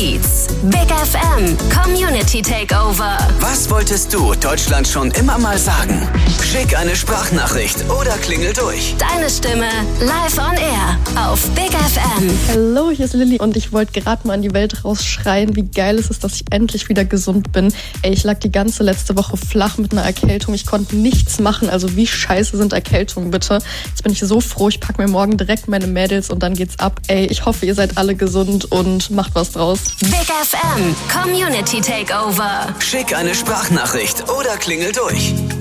Beats, Big FM, Community Takeover. Was wolltest du Deutschland schon immer mal sagen? Schick eine Sprachnachricht oder klingel durch. Deine Stimme live on air auf Big FM. Hallo, hier ist Lilly und ich wollte gerade mal in die Welt rausschreien, wie geil es ist, dass ich endlich wieder gesund bin. Ich lag die ganze letzte Woche flach mit einer Erkältung. Ich konnte nichts machen, also wie scheiße sind Erkältungen bitte. Jetzt bin ich so froh, ich packe mir morgen direkt meine Mädels und dann geht's ab. Ich hoffe, ihr seid alle gesund und macht was draus. Big FM, Community Takeover. Schick eine Sprachnachricht oder klingel durch.